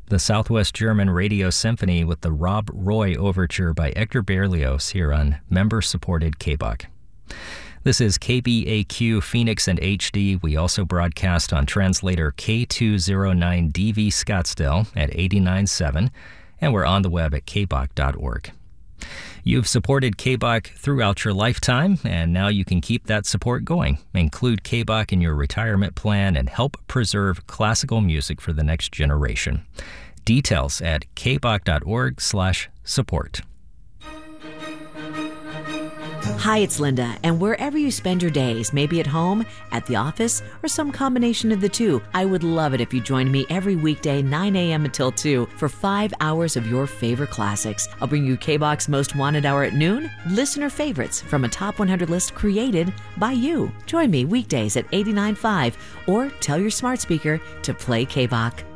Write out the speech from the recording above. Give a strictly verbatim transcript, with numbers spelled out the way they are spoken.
the Southwest German Radio Symphony with the Rob Roy Overture by Hector Berlioz here on member-supported K B O C. This is K B A Q Phoenix and H D. We also broadcast on translator K two oh nine D V Scottsdale at eighty-nine point seven, and we're on the web at k b o c dot org. You've supported K B O C throughout your lifetime, and now you can keep that support going. Include K B O C in your retirement plan and help preserve classical music for the next generation. Details at k b o c dot org slash support. Hi, it's Linda, and wherever you spend your days, maybe at home, at the office, or some combination of the two, I would love it if you joined me every weekday, nine a.m. until two, for five hours of your favorite classics. I'll bring you K B O C's Most Wanted Hour at noon, listener favorites from a top one hundred list created by you. Join me weekdays at eighty-nine point five, or tell your smart speaker to play K B O C.